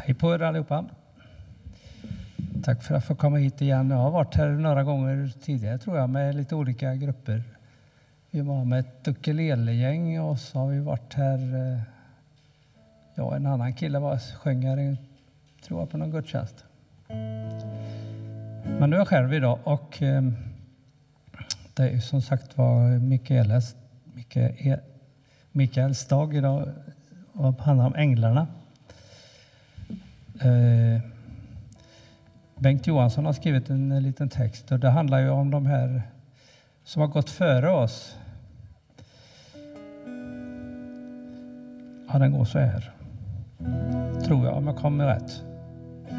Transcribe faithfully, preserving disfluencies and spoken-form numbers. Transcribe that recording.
Hej på er allihopa. Tack för att få komma hit igen. Jag har varit här några gånger tidigare tror jag med lite olika grupper. Vi var med ett ukulele-gäng och så har vi varit här. Ja, en annan kille var sjöng här, tror jag, på någon gudstjänst. Men nu är jag själv idag och det är ju som sagt var Mikaeles, Mikael, Mikaels dag idag och handlar om änglarna. Eh, Bengt Johansson har skrivit en liten text och det handlar ju om de här som har gått före oss. Ja, den går så här. Tror jag, om jag kommer rätt.